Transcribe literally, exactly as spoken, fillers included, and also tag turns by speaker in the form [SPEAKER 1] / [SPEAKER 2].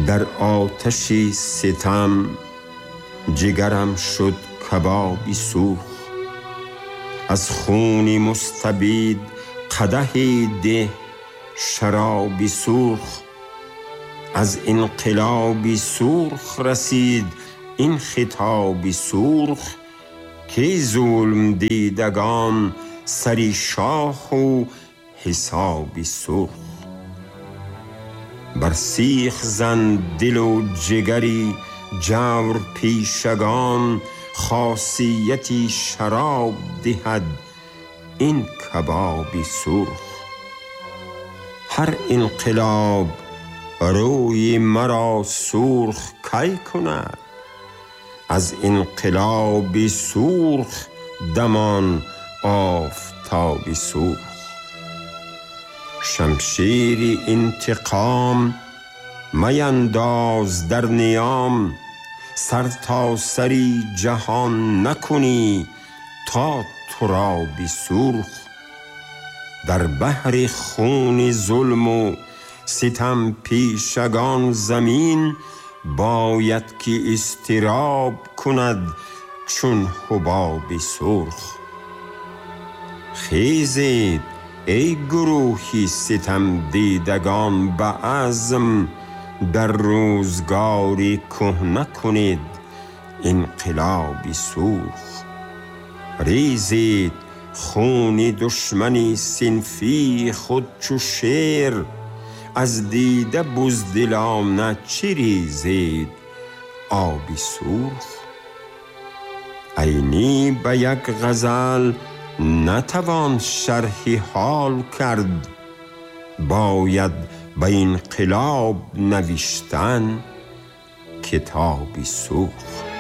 [SPEAKER 1] در آتشی ستم جگرم شد کبابی سوخ. از خونی مستبید قدحی ده شرابی سرخ. از انقلابی سرخ رسید این خطابی سرخ که ظلم دیدگان سری شاخ و حسابی سرخ. بر سیخ زن دل و جگری جور پیشگان خاصیتی شراب دهد این کبابی سرخ. هر انقلاب روی مرا سرخ کی کند؟ از انقلابی سرخ دمان آفتابی سرخ. شمشیر انتقام مینداز در نیام، سر تا سری جهان نکنی تا ترابی سرخ. در بحر خون ظلم و ستم پیشگان زمین باید که اضطراب کند چون حبابی سرخ. خیزید ای گروهی ستم دیدگان به عزم، در روزگاری کهنه کنید انقلابی سرخ. ریزید خون دشمنی صنفی خود چو شیر، از دیده بزدلانه چه ریزید آبی سرخ. عینی به یک غزل نتوان شرح حال کرد، باید به انقلاب نوشتن کتابی سرخ.